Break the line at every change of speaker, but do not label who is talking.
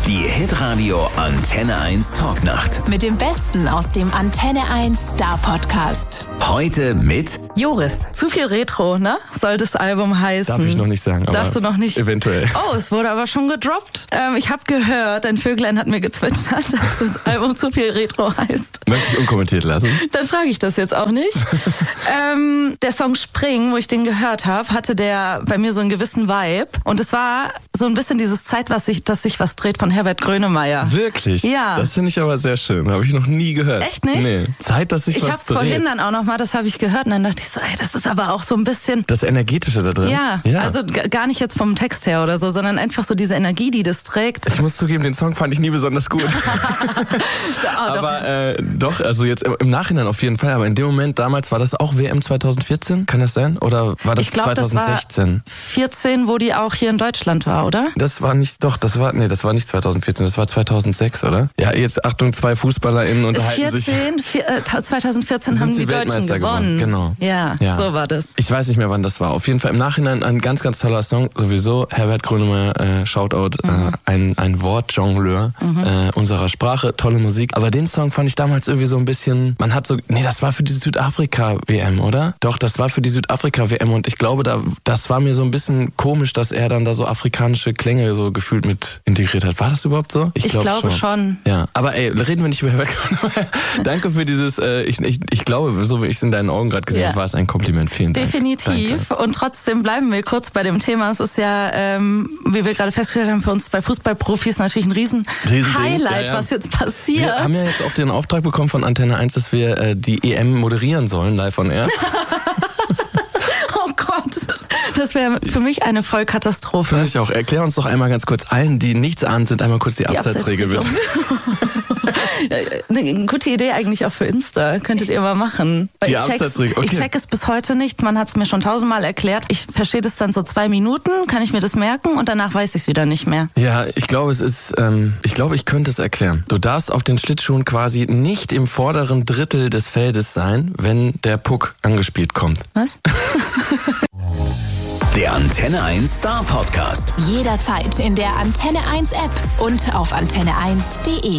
Die Hitradio Antenne 1 Talknacht.
Mit dem Besten aus dem Antenne 1 Star Podcast.
Heute mit
Joris. Zu viel Retro, ne? Soll das Album heißen.
Darf ich noch nicht sagen. Aber
darfst du noch nicht?
Eventuell.
Oh, es wurde aber schon gedroppt. Ich habe gehört, ein Vöglein hat mir gezwitschert, dass das Album Zu viel Retro heißt.
Möchte ich unkommentiert lassen.
Dann frage ich das jetzt auch nicht. Der Song Spring, wo ich den gehört habe, hatte der bei mir so einen gewissen Vibe. Und es war so ein bisschen dieses dass sich was dreht von Herbert Grönemeyer.
Wirklich?
Ja.
Das finde ich aber sehr schön. Habe ich noch nie gehört.
Echt nicht?
Nee. Zeit, dass sich was dreht.
Ich habe es vorhin dann auch nochmal, das habe ich gehört. Und dann dachte ich so, ey, das ist aber auch so ein bisschen...
Das Energetische da drin?
Ja, also gar nicht jetzt vom Text her oder so, sondern einfach so diese Energie, die das trägt.
Ich muss zugeben, den Song fand ich nie besonders gut. Aber doch, also jetzt im Nachhinein auf jeden Fall. Aber in dem Moment, damals war das auch WM 2014? Kann das sein? Oder war das 2016?
Das war 14, wo die auch hier in Deutschland war, oder?
Das war nicht 2014, das war 2006, oder? Ja, jetzt Achtung, zwei FußballerInnen unterhalten sich.
2014 haben die Deutschen gewonnen.
Genau.
Ja, so war das.
Ich weiß nicht mehr, wann das war. Auf jeden Fall im Nachhinein ein ganz, ganz toller Song. Sowieso Herbert Grönemeyer, Shoutout, ein Wortjongleur unserer Sprache, tolle Musik. Aber den Song fand ich damals irgendwie so ein bisschen, das war für die Südafrika-WM, oder? Doch, das war für die Südafrika-WM und ich glaube, das war mir so ein bisschen komisch, dass er dann da so afrikanische Klänge so gefühlt mit integriert hat. War das überhaupt so?
Ich glaube schon.
Ja, aber reden wir nicht über Herbert Grönemeyer. Danke für dieses, ich glaube, so wie ich es in deinen Augen gerade gesehen habe, war es ein Kompliment. Vielen Dank.
Definitiv. Danke. Und trotzdem bleiben wir kurz bei dem Thema. Es ist ja, wie wir gerade festgestellt haben, für uns zwei Fußballprofis natürlich ein riesen Highlight, was jetzt passiert.
Wir haben ja jetzt auch den Auftrag bekommen von Antenne 1, dass wir die EM moderieren sollen, live on air.
Oh Gott, das wäre für mich eine Vollkatastrophe.
Finde ich auch. Erklär uns doch einmal ganz kurz, allen, die nichts ahnen, sind einmal kurz die Abseitsregel, bitte.
Eine gute Idee eigentlich auch für Insta. Könntet ihr mal machen.
Die Abseitsregel, okay.
Ich check es bis heute nicht. Man hat es mir schon 1000-mal erklärt. Ich verstehe das dann so 2 Minuten, kann ich mir das merken und danach weiß ich es wieder nicht mehr.
Ja, ich glaube, ich könnte es erklären. Du darfst auf den Schlittschuhen quasi nicht im vorderen Drittel des Feldes sein, wenn der Puck angespielt kommt.
Was?
Der Antenne 1 Star Podcast.
Jederzeit in der Antenne 1 App und auf antenne1.de.